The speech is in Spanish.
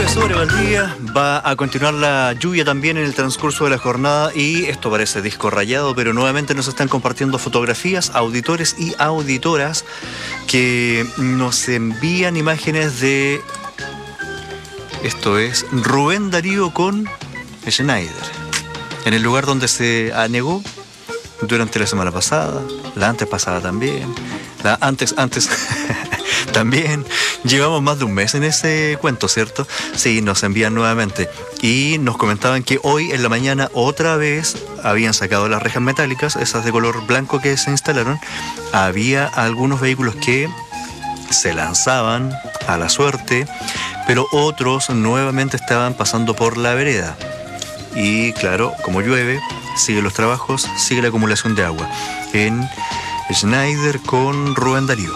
Llueve sobre Valdivia, va a continuar la lluvia también en el transcurso de la jornada y esto parece disco rayado, pero nuevamente nos están compartiendo fotografías, auditores y auditoras que nos envían imágenes de, esto es, Rubén Darío con Schneider, en el lugar donde se anegó durante la semana pasada, la antes pasada también, la antes también. Llevamos más de un mes en ese cuento, ¿cierto? Sí, nos envían nuevamente. Y nos comentaban que hoy en la mañana otra vez habían sacado las rejas metálicas, esas de color blanco que se instalaron. Había algunos vehículos que se lanzaban a la suerte, pero otros nuevamente estaban pasando por la vereda. Y claro, como llueve, siguen los trabajos, sigue la acumulación de agua. En Schneider con Rubén Darío.